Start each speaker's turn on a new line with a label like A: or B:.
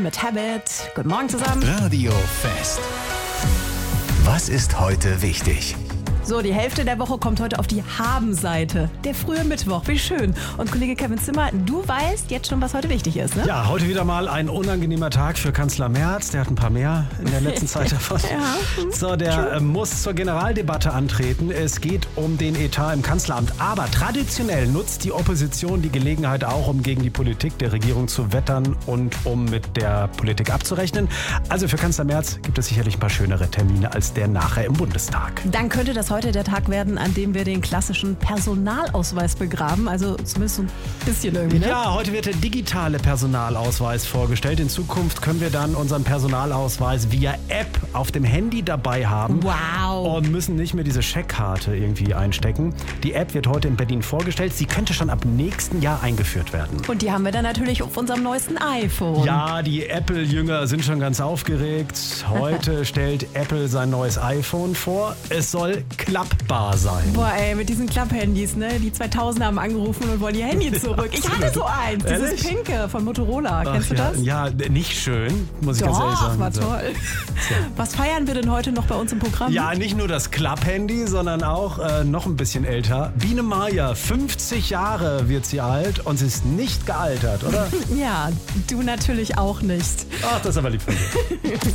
A: Mit Habit. Guten Morgen zusammen.
B: Radio Fest. Was ist heute wichtig?
A: So, die Hälfte der Woche kommt heute auf die Haben-Seite. Der frühe Mittwoch, wie schön. Und Kollege Kevin Zimmer, du weißt jetzt schon, was heute wichtig ist, ne?
C: Ja, heute wieder mal ein unangenehmer Tag für Kanzler Merz. Der hat ein paar mehr in der letzten Zeit davon.
A: Ja.
C: So, der muss zur Generaldebatte antreten. Es geht um den Etat im Kanzleramt. Aber traditionell nutzt die Opposition die Gelegenheit auch, um gegen die Politik der Regierung zu wettern und um mit der Politik abzurechnen. Also für Kanzler Merz gibt es sicherlich ein paar schönere Termine als der nachher im Bundestag.
A: Dann könnte das heute der Tag werden, an dem wir den klassischen Personalausweis begraben. Also zumindest so ein bisschen irgendwie, ne?
C: Ja, heute wird der digitale Personalausweis vorgestellt. In Zukunft können wir dann unseren Personalausweis via App auf dem Handy dabei haben.
A: Wow.
C: Und müssen nicht mehr diese Scheckkarte irgendwie einstecken. Die App wird heute in Berlin vorgestellt. Sie könnte schon ab nächsten Jahr eingeführt werden.
A: Und die haben wir dann natürlich auf unserem neuesten iPhone.
C: Ja, die Apple-Jünger sind schon ganz aufgeregt. Heute stellt Apple sein neues iPhone vor. Es soll klappbar sein.
A: Boah, ey, mit diesen Klapp-Handys, ne? Die 2000er haben angerufen und wollen ihr Handy zurück. Ich hatte so eins, dieses
C: Ehrlich?
A: Pinke von Motorola. Kennst du das?
C: Ja, nicht schön, muss ich ganz ehrlich sagen.
A: War toll. Was feiern wir denn heute noch bei uns im Programm?
C: Ja, nicht nur das Klapp-Handy, sondern auch noch ein bisschen älter. Biene Maya, 50 Jahre wird sie alt und sie ist nicht gealtert, oder?
A: Ja, du natürlich auch nicht.
C: Ach, das ist aber lieb von dir.